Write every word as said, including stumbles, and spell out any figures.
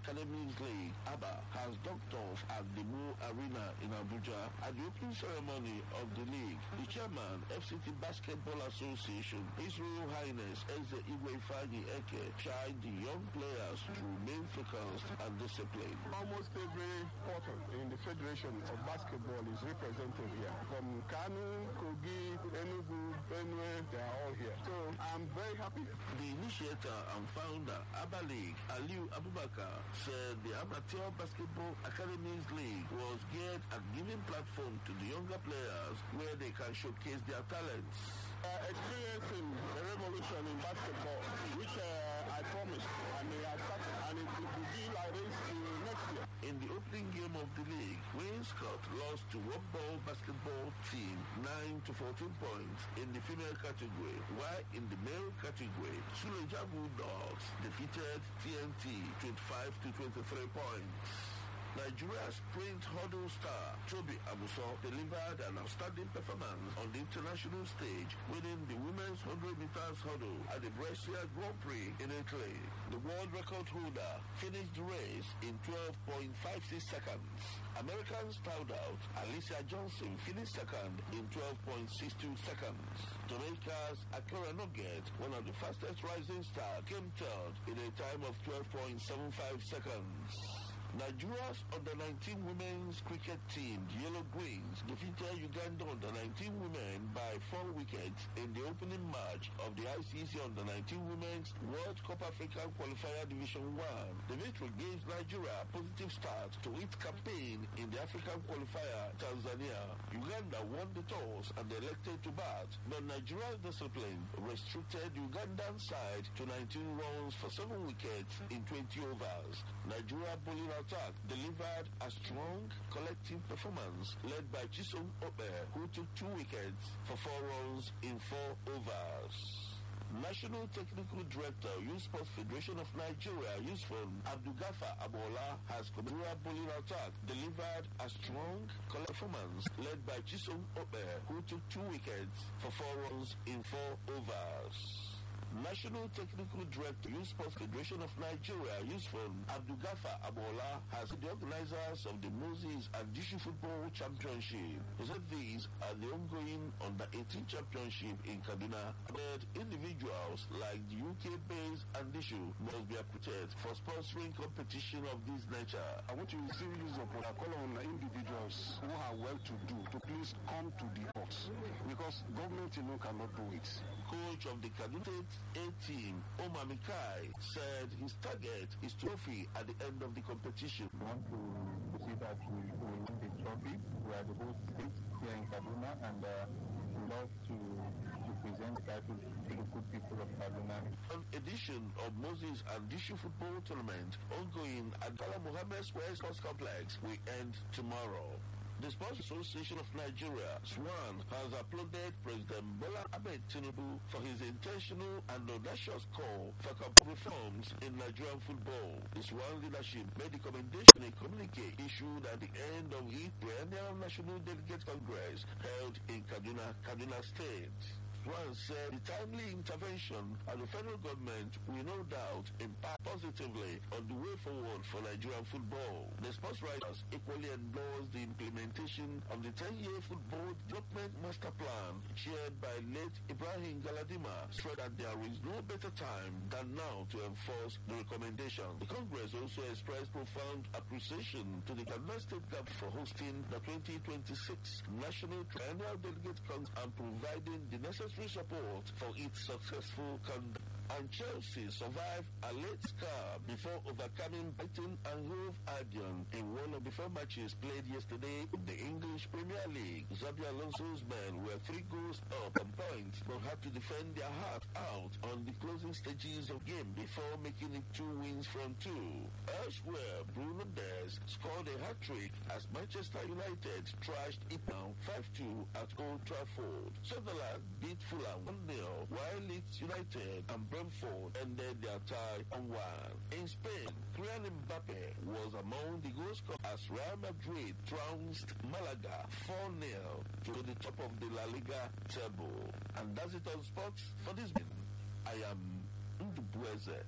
Academies League, ABBA, has docked off at the Mo Arena in Abuja at the opening ceremony of the league. The chairman, F C T Basketball Association, His Royal Highness Eze Igwe Ifeanyi Eke, chid the young players to remain focused and disciplined. Almost every portal in the Federation of Basketball is represented here. From Kanu, Kogi, Enugu, Benue, they are all here. So I'm very happy. The initiator and founder, ABBA League, Aliu Abubakar, said the Amateur Basketball Academies League was geared at giving platform to the younger players where they can showcase their talents. Uh, experiencing a revolution in basketball, which uh, I promised, and they are started, and it will be like this till next year. In the opening game of the league, Wayne Scott lost to Rock Ball basketball team nine to fourteen points in the female category, while in the male category, Suleja Bulldogs defeated T N T twenty-five to twenty-three points. Nigeria's sprint hurdle star Toby Amuso delivered an outstanding performance on the international stage, winning the women's one hundred meters hurdle at the Brescia Grand Prix in Italy. The world record holder finished the race in twelve point five six seconds. American stout Alicia Johnson finished second in twelve point six two seconds. Jamaica's Akira Nugget, one of the fastest rising stars, came third in a time of twelve point seven five seconds. Nigeria's under nineteen women's cricket team, the Yellow Greens, defeated Uganda under nineteen women by four wickets in the opening match of the I C C under nineteen Women's World Cup African Qualifier Division one. The victory gives Nigeria a positive start to its campaign in the African Qualifier, Tanzania. Uganda won the toss and elected to bat, but Nigeria's discipline restricted Ugandan side to nineteen runs for seven wickets in twenty overs. Nigeria bowling attack delivered a strong collective performance led by Chisom Ope, who took two wickets for four runs in four overs. National Technical Director, Youth Sports Federation of Nigeria, Yusufon Abdulgafar Abola, has Nigeria bowling attack delivered a strong collective performance led by Chisom Ope, who took two wickets for four runs in four overs. National Technical Director, Youth Sports Federation of Nigeria, Yusufon Abdulgafar Abola, has the organizers of the Moses and Dishu Football Championship. He said these are the ongoing under eighteen championship in Kaduna, but individuals like the U K-based and Dishu must be accredited for sponsoring competition of this nature. I want you to still use of what I call on individuals who are well-to-do to please come to the box, because government alone cannot do it. Coach of the Kaduna State A team, Omar Mikai, said his target is trophy at the end of the competition. We want to, to see that we, we win the trophy. We are the host state here in Kaduna, and uh, we love to, to present that to the good people of Kaduna. An edition of Moses and Dishu Football Tournament ongoing at Dala Mohammed Square Sports Complex will end tomorrow. The Sports Association of Nigeria, SWAN, has applauded President Bola Ahmed Tinubu for his intentional and audacious call for reforms in Nigerian football. The SWAN leadership made the commendation in a communique issued at the end of the Biennial National Delegate Congress held in Kaduna, Kaduna State. SWAN said the timely intervention of the federal government will no doubt impact positively on the way forward for Nigerian football. The sports writers equally endorsed the implementation of the ten-year football development master plan chaired by late Ibrahim Galadima, said that there is no better time than now to enforce the recommendation. The Congress also expressed profound appreciation to the Kaduna State government for hosting the twenty twenty-six National Triennial Delegate Congress and providing the necessary support for its successful conduct. And Chelsea survived a late scar before overcoming Brighton and Hove Albion in one of the four matches played yesterday in the English Premier League. Xabi Alonso's men were three goals up on points but had to defend their heart out on the closing stages of game before making it two wins from two. Elsewhere, Bruno Dias scored a hat-trick as Manchester United trashed Ipswich five two at Old Trafford. Sunderland beat Fulham one nil, while Leeds United and Brentford ended their tie on one. In Spain, Kylian Mbappe was among the goal scorers as Real Madrid trounced Malaga four nil to the top of the La Liga table. And that's it on sports for this minute. I am Ndubueze.